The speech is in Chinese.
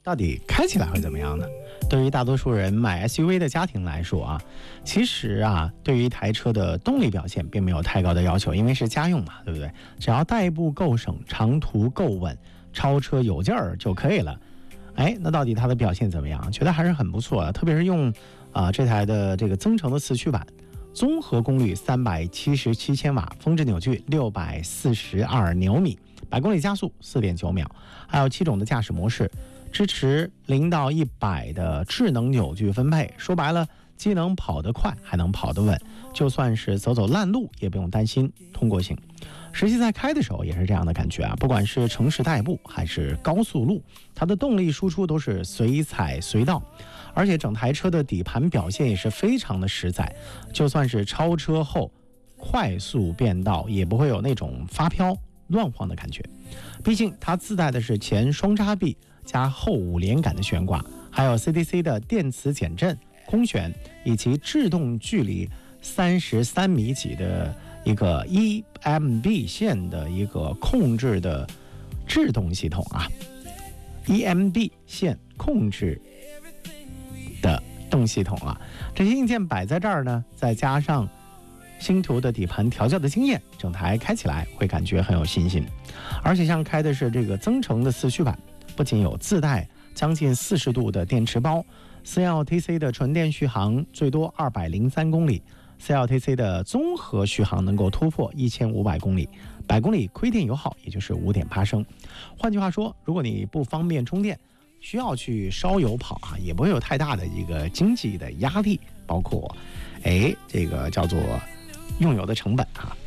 到底开起来会怎么样呢？对于大多数人买 SUV 的家庭来说啊，其实啊，对于一台车的动力表现并没有太高的要求，因为是家用嘛，对不对？只要代步够省，长途够稳，超车有劲儿就可以了。那到底它的表现怎么样？觉得还是很不错的，特别是用这台的这个增程的四驱版，综合功率377千瓦，峰值扭矩642牛米，100公里加速4.9秒，还有7种的驾驶模式，支持0到100的智能扭矩分配。说白了，既能跑得快，还能跑得稳，就算是走烂路也不用担心通过性。实际在开的时候也是这样的感觉啊，不管是城市代步还是高速路，它的动力输出都是随踩随到，而且整台车的底盘表现也是非常的实在，就算是超车后快速变道也不会有那种发飘乱晃的感觉。毕竟它自带的是前双叉臂加后5连杆的悬挂，还有 CDC 的电磁减震、空悬，以及制动距离33米几的一个 EMB 线的一个控制的制动系统啊 ，EMB 线控制的动系统啊，这些硬件摆在这儿呢，再加上星途的底盘调教的经验，整台开起来会感觉很有信心。而且像开的是这个增程的四驱版，不仅有自带将近40度的电池包，4.1TC 的纯电续航最多203公里。4.1TC 的综合续航能够突破1500公里，100公里亏电油耗也就是 5.8 升。换句话说，如果你不方便充电，需要去烧油跑啊，也不会有太大的一个经济的压力，包括这个叫做用油的成本啊。